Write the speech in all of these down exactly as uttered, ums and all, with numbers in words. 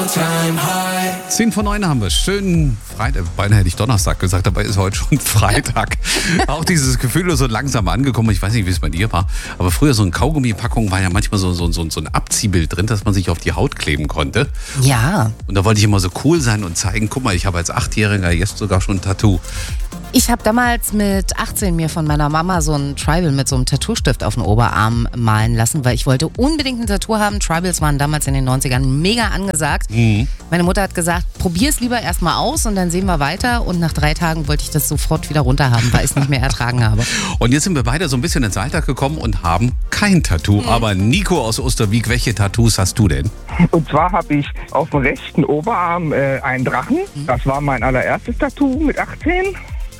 zehn vor neun haben wir. Schönen Freitag. Beinahe hätte ich Donnerstag gesagt, dabei ist heute schon Freitag. Auch dieses Gefühl ist so langsam angekommen. Ich weiß nicht, wie es bei dir war. Aber früher so eine Kaugummipackung war ja manchmal so, so, so, so ein Abziehbild drin, dass man sich auf die Haut kleben konnte. Ja. Und da wollte ich immer so cool sein und zeigen, guck mal, ich habe als Achtjähriger jetzt sogar schon ein Tattoo. Ich habe damals mit achtzehn mir von meiner Mama so ein Tribal mit so einem Tattoo-Stift auf den Oberarm malen lassen, weil ich wollte unbedingt ein Tattoo haben. Tribals waren damals in den neunzigern mega angesagt. Mhm. Meine Mutter hat gesagt, probier es lieber erstmal aus und dann sehen wir weiter. Und nach drei Tagen wollte ich das sofort wieder runter haben, weil ich es nicht mehr ertragen habe. Und jetzt sind wir beide so ein bisschen ins Alltag gekommen und haben kein Tattoo. Mhm. Aber Nico aus Osterwieck, welche Tattoos hast du denn? Und zwar habe ich auf dem rechten Oberarm äh, einen Drachen. Das war mein allererstes Tattoo mit achtzehn.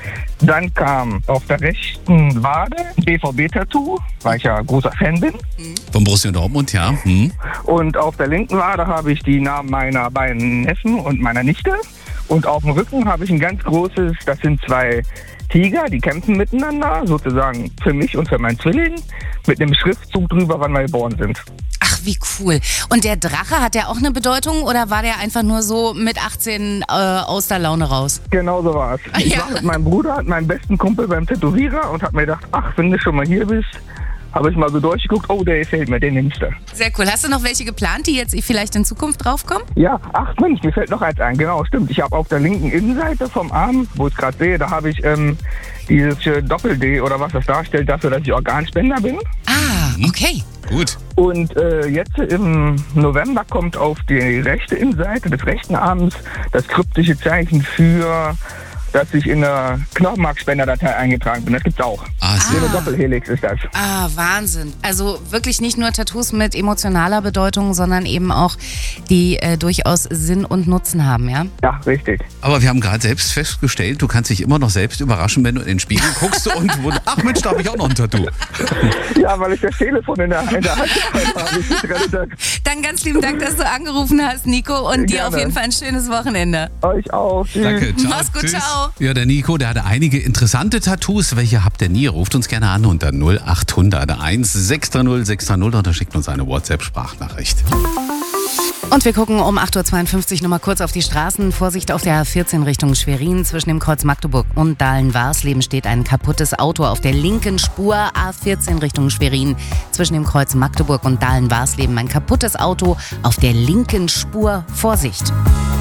Dann kam auf der rechten Wade ein B V B-Tattoo, weil ich ja großer Fan bin. Von Borussia Dortmund, ja. Hm. Und auf der linken Wade habe ich die Namen meiner beiden Neffen und meiner Nichte. Und auf dem Rücken habe ich ein ganz großes, das sind zwei Tiger, die kämpfen miteinander, sozusagen für mich und für meinen Zwilling, mit einem Schriftzug drüber, wann wir geboren sind. Ach, wie cool. Und der Drache, hat der auch eine Bedeutung oder war der einfach nur so mit achtzehn äh, aus der Laune raus? Genau so war es. Ich Ja. war mit meinem Bruder, meinem besten Kumpel beim Tätowierer und hab mir gedacht, ach, wenn du schon mal hier bist, habe ich mal so durchgeguckt, oh, der gefällt mir, den nimmst du. Sehr cool. Hast du noch welche geplant, die jetzt vielleicht in Zukunft draufkommen? Ja, ach Mensch, mir fällt noch eins ein, genau, stimmt. Ich habe auf der linken Innenseite vom Arm, wo ich es gerade sehe, da habe ich ähm, dieses äh, Doppel-D oder was das darstellt, dafür, dass ich Organspender bin. Ah, okay. Gut. Und äh, jetzt im November kommt auf die rechte Innenseite des rechten Arms das kryptische Zeichen für, dass ich in der Knochenmarkspenderdatei eingetragen bin. Das gibt's auch. Ah, So eine Doppelhelix ist das. Ah, Wahnsinn. Also wirklich nicht nur Tattoos mit emotionaler Bedeutung, sondern eben auch, die äh, durchaus Sinn und Nutzen haben, ja? Ja, richtig. Aber wir haben gerade selbst festgestellt, du kannst dich immer noch selbst überraschen, wenn du in den Spiegel guckst und wo, ach Mensch, da habe ich auch noch ein Tattoo. Ja, weil ich das Telefon in der, in der Hand habe. Ich getrennt. Dann ganz lieben Dank, dass du angerufen hast, Nico. Und dir Gerne. auf jeden Fall ein schönes Wochenende. Euch auch. Tschüss. Danke, ciao. Mach's gut, Tschüss. ciao. Ja, der Nico, der hatte einige interessante Tattoos. Welche habt ihr nie? Ruft uns gerne an unter null acht hundert eins sechs drei null sechs drei null oder schickt uns eine WhatsApp-Sprachnachricht. Und wir gucken um acht Uhr zweiundfünfzig nochmal kurz auf die Straßen. Vorsicht auf der A vierzehn Richtung Schwerin. Zwischen dem Kreuz Magdeburg und Dahlen-Warsleben steht ein kaputtes Auto auf der linken Spur. A vierzehn Richtung Schwerin. Zwischen dem Kreuz Magdeburg und Dahlen-Warsleben ein kaputtes Auto auf der linken Spur. Vorsicht!